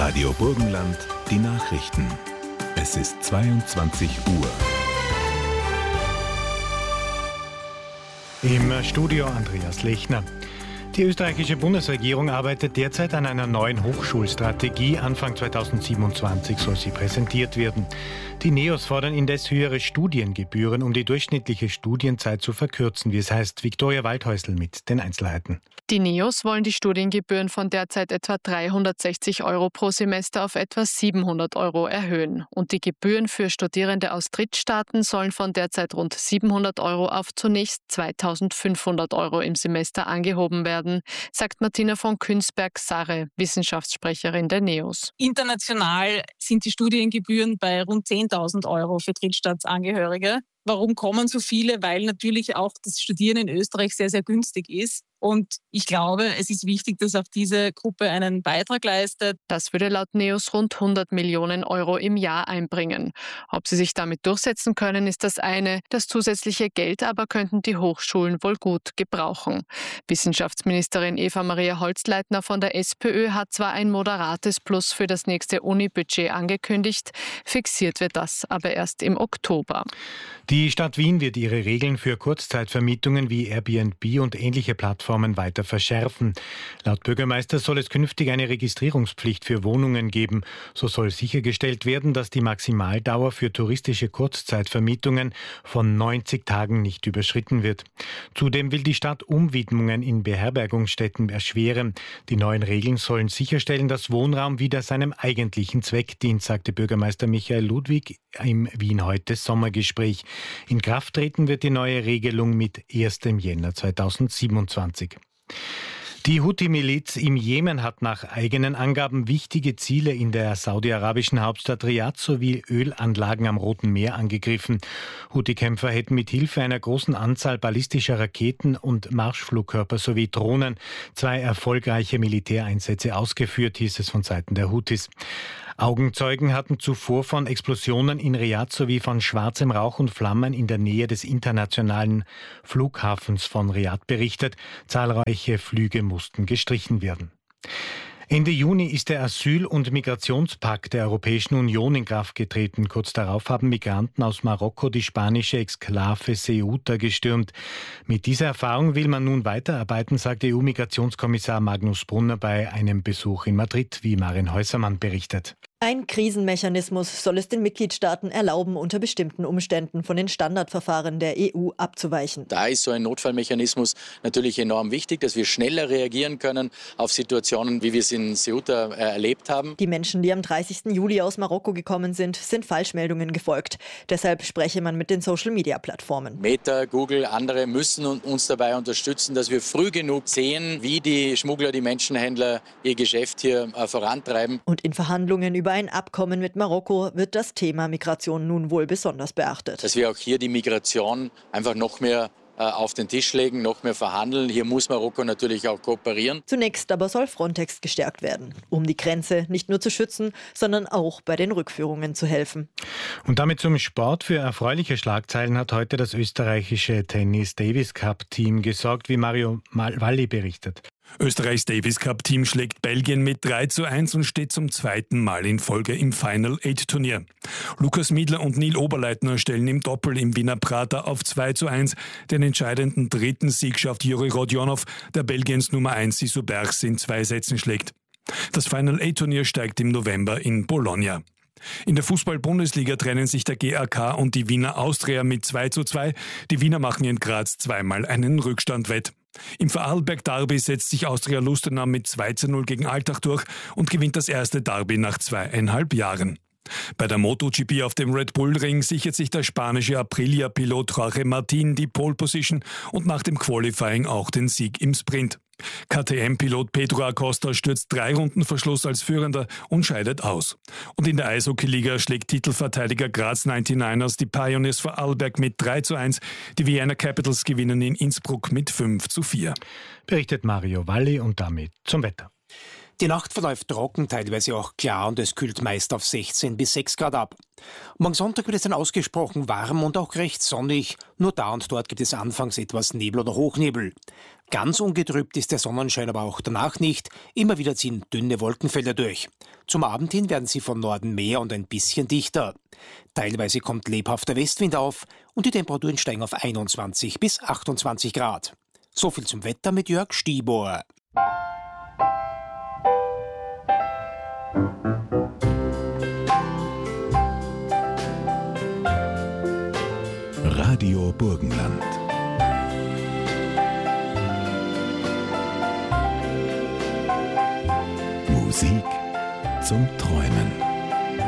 Radio Burgenland, die Nachrichten. Es ist 22 Uhr. Im Studio Andreas Lechner. Die österreichische Bundesregierung arbeitet derzeit an einer neuen Hochschulstrategie. Anfang 2027 soll sie präsentiert werden. Die NEOS fordern indes höhere Studiengebühren, um die durchschnittliche Studienzeit zu verkürzen, wie es heißt. Viktoria Waldhäusl mit den Einzelheiten. Die NEOS wollen die Studiengebühren von derzeit etwa 360 € pro Semester auf etwa 700 € erhöhen. Und die Gebühren für Studierende aus Drittstaaten sollen von derzeit rund 700 € auf zunächst 2.500 € im Semester angehoben werden, sagt Martina von Künsberg-Sarre, Wissenschaftssprecherin der NEOS. International sind die Studiengebühren bei rund 10.000 € für Drittstaatsangehörige. Warum kommen so viele? Weil natürlich auch das Studieren in Österreich sehr, sehr günstig ist. Und ich glaube, es ist wichtig, dass auch diese Gruppe einen Beitrag leistet. Das würde laut NEOS rund 100 Millionen € im Jahr einbringen. Ob sie sich damit durchsetzen können, ist das eine. Das zusätzliche Geld aber könnten die Hochschulen wohl gut gebrauchen. Wissenschaftsministerin Eva-Maria Holzleitner von der SPÖ hat zwar ein moderates Plus für das nächste Uni-Budget angekündigt, fixiert wird das aber erst im Oktober. Die Stadt Wien wird ihre Regeln für Kurzzeitvermietungen wie Airbnb und ähnliche Plattformen weiter verschärfen. Laut Bürgermeister soll es künftig eine Registrierungspflicht für Wohnungen geben. So soll sichergestellt werden, dass die Maximaldauer für touristische Kurzzeitvermietungen von 90 Tagen nicht überschritten wird. Zudem will die Stadt Umwidmungen in Beherbergungsstätten erschweren. Die neuen Regeln sollen sicherstellen, dass Wohnraum wieder seinem eigentlichen Zweck dient, sagte Bürgermeister Michael Ludwig im Wien heute Sommergespräch. In Kraft treten wird die neue Regelung mit 1. Jänner 2027. Die Houthi-Miliz im Jemen hat nach eigenen Angaben wichtige Ziele in der saudi-arabischen Hauptstadt Riad sowie Ölanlagen am Roten Meer angegriffen. Houthi-Kämpfer hätten mit Hilfe einer großen Anzahl ballistischer Raketen und Marschflugkörper sowie Drohnen 2 erfolgreiche Militäreinsätze ausgeführt, hieß es von Seiten der Houthis. Augenzeugen hatten zuvor von Explosionen in Riad sowie von schwarzem Rauch und Flammen in der Nähe des internationalen Flughafens von Riad berichtet. Zahlreiche Flüge mussten gestrichen werden. Ende Juni ist der Asyl- und Migrationspakt der Europäischen Union in Kraft getreten. Kurz darauf haben Migranten aus Marokko die spanische Exklave Ceuta gestürmt. Mit dieser Erfahrung will man nun weiterarbeiten, sagt EU-Migrationskommissar Magnus Brunner bei einem Besuch in Madrid, wie Marin Häusermann berichtet. Ein Krisenmechanismus soll es den Mitgliedstaaten erlauben, unter bestimmten Umständen von den Standardverfahren der EU abzuweichen. Da ist so ein Notfallmechanismus natürlich enorm wichtig, dass wir schneller reagieren können auf Situationen, wie wir es in Ceuta erlebt haben. Die Menschen, die am 30. Juli aus Marokko gekommen sind Falschmeldungen gefolgt. Deshalb spreche man mit den Social-Media-Plattformen. Meta, Google, andere müssen uns dabei unterstützen, dass wir früh genug sehen, wie die Schmuggler, die Menschenhändler ihr Geschäft hier vorantreiben. Und in Verhandlungen über ein Abkommen mit Marokko wird das Thema Migration nun wohl besonders beachtet. Dass wir auch hier die Migration einfach noch mehr auf den Tisch legen, noch mehr verhandeln. Hier muss Marokko natürlich auch kooperieren. Zunächst aber soll Frontex gestärkt werden, um die Grenze nicht nur zu schützen, sondern auch bei den Rückführungen zu helfen. Und damit zum Sport. Für erfreuliche Schlagzeilen hat heute das österreichische Tennis-Davis-Cup-Team gesorgt, wie Mario Valli berichtet. Österreichs Davis Cup Team schlägt Belgien mit 3:1 und steht zum zweiten Mal in Folge im Final 8 Turnier. Lukas Miedler und Neil Oberleitner stellen im Doppel im Wiener Prater auf 2:1. Den entscheidenden dritten Sieg schafft Juri Rodionov, der Belgiens Nummer 1 Sisu Bergs in 2 Sätzen schlägt. Das Final 8 Turnier steigt im November in Bologna. In der Fußball-Bundesliga trennen sich der GAK und die Wiener Austria mit 2:2. Die Wiener machen in Graz zweimal einen Rückstand wett. Im Vorarlberg-Derby setzt sich Austria Lustenau mit 2:0 gegen Altach durch und gewinnt das erste Derby nach 2,5 Jahren. Bei der MotoGP auf dem Red Bull Ring sichert sich der spanische Aprilia-Pilot Jorge Martin die Pole Position und nach dem Qualifying auch den Sieg im Sprint. KTM-Pilot Pedro Acosta stürzt 3 Runden vor Schluss als Führender und scheidet aus. Und in der Eishockey-Liga schlägt Titelverteidiger Graz 99ers die Pioneers Vorarlberg mit 3:1. Die Vienna Capitals gewinnen in Innsbruck mit 5:4. Berichtet Mario Valli und damit zum Wetter. Die Nacht verläuft trocken, teilweise auch klar und es kühlt meist auf 16 bis 6 Grad ab. Morgen Sonntag wird es dann ausgesprochen warm und auch recht sonnig. Nur da und dort gibt es anfangs etwas Nebel oder Hochnebel. Ganz ungetrübt ist der Sonnenschein aber auch danach nicht. Immer wieder ziehen dünne Wolkenfelder durch. Zum Abend hin werden sie von Norden mehr und ein bisschen dichter. Teilweise kommt lebhafter Westwind auf und die Temperaturen steigen auf 21 bis 28 Grad. So viel zum Wetter mit Jörg Stibor. Radio Burgenland. Musik zum Träumen.